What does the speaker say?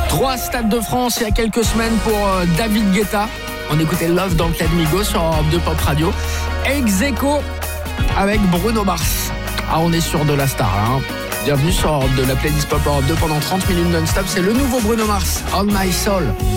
3 stades de France il y a quelques semaines pour David Guetta. On écoutait Love dans le Club Migo sur Europe 2 Pop Radio. Ex aequo avec Bruno Mars. Ah, on est sur de la star là, hein. Bienvenue sur Europe 2, la playlist Pop Europe 2 pendant 30 minutes non-stop. C'est le nouveau Bruno Mars, On My Soul.